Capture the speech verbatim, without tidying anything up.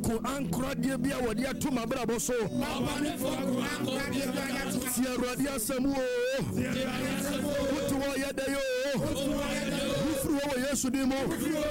foko ankoradeɛ bi a wɔde ato mabrabɔ so tie Awurade asɛm o wote wɔ yɛ dɛ yo wofiri wɔ Yesu din mu